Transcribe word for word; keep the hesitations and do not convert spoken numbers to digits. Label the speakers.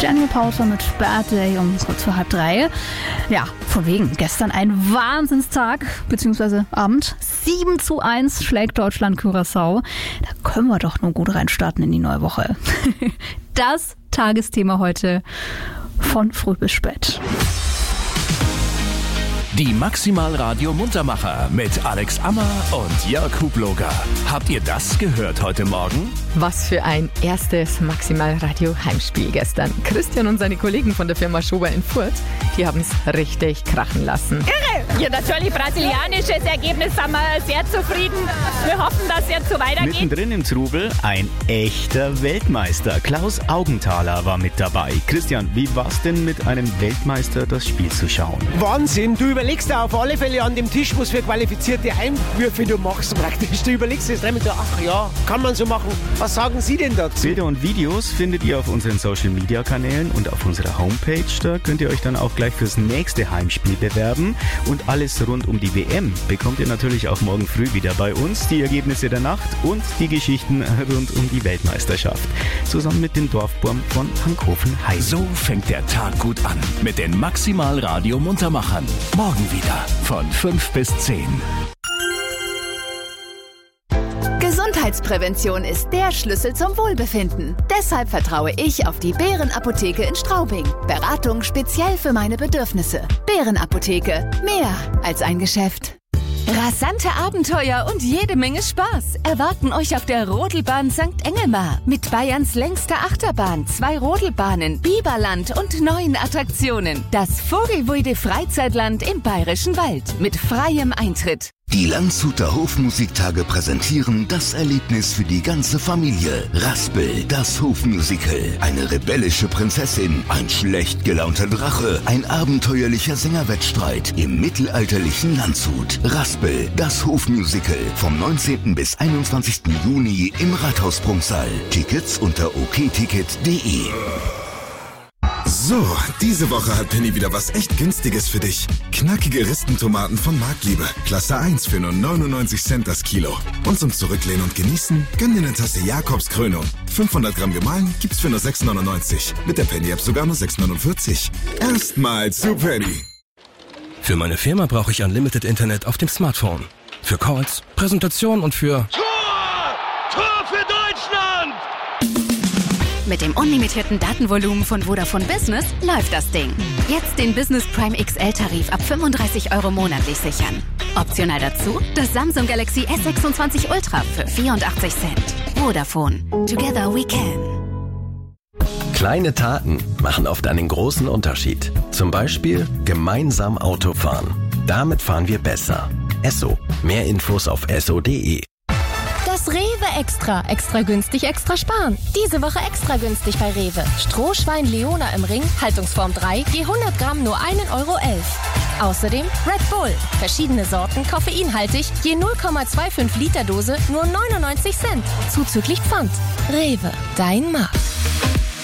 Speaker 1: Daniel Pauser mit Bad Day um kurz vor halb drei. Ja, von wegen. Gestern ein Wahnsinnstag, beziehungsweise Abend. sieben zu eins schlägt Deutschland Curaçao. Da können wir doch nur gut reinstarten in die neue Woche. Das Tagesthema heute von früh bis spät.
Speaker 2: Die Maximal Radio Muntermacher mit Alex Ammer und Jörg Hubloger. Habt ihr das gehört heute Morgen?
Speaker 3: Was für ein erstes Maximal Radio Heimspiel gestern. Christian und seine Kollegen von der Firma Schober in Furth, die haben es richtig krachen lassen.
Speaker 4: Irre! Ja, natürlich brasilianisches Ergebnis, sind wir sehr zufrieden. Wir hoffen, dass es jetzt so weitergeht.
Speaker 5: Mittendrin im Trubel ein echter Weltmeister. Klaus Augenthaler war mit dabei. Christian, wie war's denn mit einem Weltmeister das Spiel zu schauen?
Speaker 6: Wahnsinn, du überlegst dir auf alle Fälle an dem Tisch, was für qualifizierte Einwürfe du machst praktisch. Du überlegst dir dreimal, ach ja, kann man so machen. Was sagen Sie denn dazu?
Speaker 5: Bilder und Videos findet ihr auf unseren Social-Media-Kanälen und auf unserer Homepage. Da könnt ihr euch dann auch gleich fürs nächste Heimspiel bewerben. Und alles rund um die W M bekommt ihr natürlich auch morgen früh wieder bei uns. Die Ergebnisse der Nacht und die Geschichten rund um die Weltmeisterschaft. Zusammen mit dem Dorfburm von Hankhofen-Heide.
Speaker 2: So fängt der Tag gut an mit den Maximal Radio Muntermachern. Morgen wieder von fünf bis zehn.
Speaker 7: Gesundheitsprävention ist der Schlüssel zum Wohlbefinden. Deshalb vertraue ich auf die Bärenapotheke in Straubing. Beratung speziell für meine Bedürfnisse. Bärenapotheke. Mehr als ein Geschäft. Rasante Abenteuer und jede Menge Spaß erwarten euch auf der Rodelbahn Sankt Engelmar. Mit Bayerns längster Achterbahn, zwei Rodelbahnen, Biberland und neuen Attraktionen. Das Vogelweide Freizeitland im Bayerischen Wald mit freiem Eintritt.
Speaker 8: Die Landshuter Hofmusiktage präsentieren das Erlebnis für die ganze Familie. Raspel, das Hofmusical. Eine rebellische Prinzessin, ein schlecht gelaunter Drache, ein abenteuerlicher Sängerwettstreit im mittelalterlichen Landshut. Raspel, das Hofmusical. Vom neunzehnten bis einundzwanzigsten Juni im Rathaus-Prunksaal. Tickets unter okticket punkt de.
Speaker 9: So, diese Woche hat Penny wieder was echt Günstiges für dich. Knackige Ristentomaten von Marktliebe. Klasse eins für nur neunundneunzig Cent das Kilo. Und zum Zurücklehnen und Genießen, gönn dir eine Tasse Jakobs Krönung. fünfhundert Gramm gemahlen gibt's für nur sechs neunundneunzig. Mit der Penny-App sogar nur sechs neunundvierzig. Erstmal zu Penny.
Speaker 10: Für meine Firma brauche ich Unlimited Internet auf dem Smartphone. Für Calls, Präsentation und für...
Speaker 11: Tor! Tor für Deutschland!
Speaker 12: Mit dem unlimitierten Datenvolumen von Vodafone Business läuft das Ding. Jetzt den Business Prime X L-Tarif ab fünfunddreißig Euro monatlich sichern. Optional dazu das Samsung Galaxy S sechsundzwanzig Ultra für vierundachtzig Cent. Vodafone. Together we can.
Speaker 13: Kleine Taten machen oft einen großen Unterschied. Zum Beispiel gemeinsam Auto fahren. Damit fahren wir besser. Esso. Mehr Infos auf esso punkt de.
Speaker 14: Das Rewe Extra. Extra günstig, extra sparen. Diese Woche extra günstig bei Rewe. Strohschwein Leona im Ring, Haltungsform drei, je hundert Gramm nur ein Euro elf. Außerdem Red Bull. Verschiedene Sorten, koffeinhaltig, je null Komma fünfundzwanzig Liter Dose, nur neunundneunzig Cent. Zuzüglich Pfand. Rewe, dein Markt.